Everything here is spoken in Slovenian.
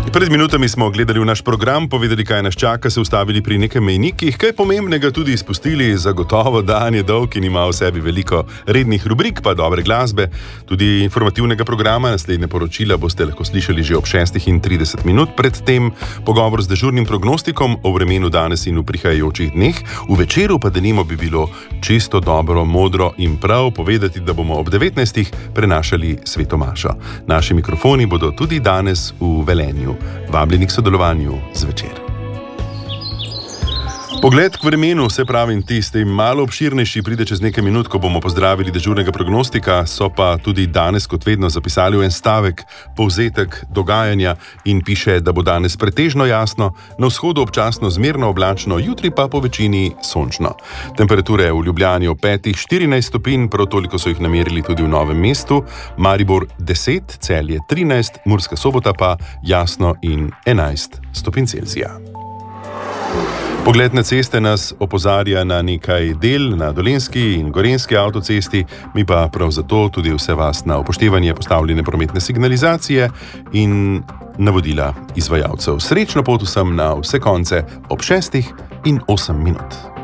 Pred minutami smo gledali v naš program, povedali, kaj nas čaka, se ustavili pri nekaj mejnikih, kaj pomembnega tudi izpustili. Zagotovo dan je dolg in ima v sebi veliko rednih rubrik, pa dobre glasbe, tudi informativnega programa. Naslednje poročila boste lahko slišali že ob 6:30 minut. Predtem pogovor z dežurnim prognostikom o vremenu danes in v prihajajočih dneh. V večeru pa denimo bi bilo čisto dobro, modro in prav povedati, da bomo ob 19. prenašali Sveto mašo. Naši mikrofoni bodo tudi danes v Velenju. Vabljeni k sodelovanju zvečer. Pogled k vremenu, se pravim, tisti malo obširnejši pride čez nekaj minut, ko bomo pozdravili dežurnega prognostika, so pa tudi danes, kot vedno, zapisali v en stavek povzetek dogajanja in piše, da bo danes pretežno jasno, na vzhodu občasno zmerno oblačno, jutri pa po večini sončno. Temperature v Ljubljani ob 5-14 stopinj, prav toliko so jih namerili tudi v Novem mestu, Maribor 10, Celje 13, Murska Sobota pa jasno in 11 stopinj Celzija. Pogled na ceste nas opozarja na nekaj del na Dolenjski in Gorenjski avtocesti, mi pa prav zato tudi vse vas na upoštevanje postavljene prometne signalizacije in navodila izvajalcev. Srečno pot vsem na vse konce ob 6:08.